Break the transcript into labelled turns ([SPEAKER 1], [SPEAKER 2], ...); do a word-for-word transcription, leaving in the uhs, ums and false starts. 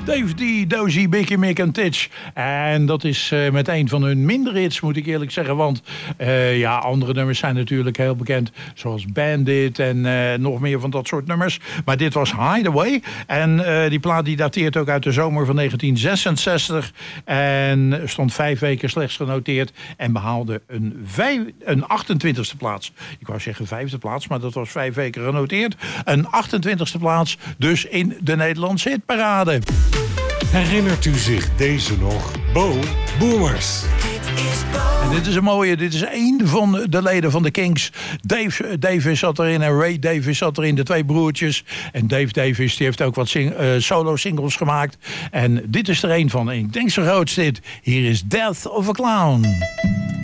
[SPEAKER 1] Dave D, Dozy, Biggie, Mick en Titch. En dat is uh, met een van hun mindere hits, moet ik eerlijk zeggen. Want uh, ja, andere nummers zijn natuurlijk heel bekend. Zoals Bandit en uh, nog meer van dat soort nummers. Maar dit was Hideaway. En uh, die plaat die dateert ook uit de zomer van negentien zesenzestig. En stond vijf weken slechts genoteerd. En behaalde een, vijf, een achtentwintigste plaats. Ik wou zeggen vijfde plaats, maar dat was vijf weken genoteerd. Een achtentwintigste plaats, dus in de Nederlandse hitparade.
[SPEAKER 2] Herinnert u zich deze nog? Bo Boomers.
[SPEAKER 1] En dit is een mooie, dit is één van de leden van de Kinks. Dave Davis zat erin en Ray Davis zat erin, de twee broertjes. En Dave Davis die heeft ook wat sing, uh, solo singles gemaakt. En dit is er één van, en ik denk zo groot is dit. Hier is Death of a Clown.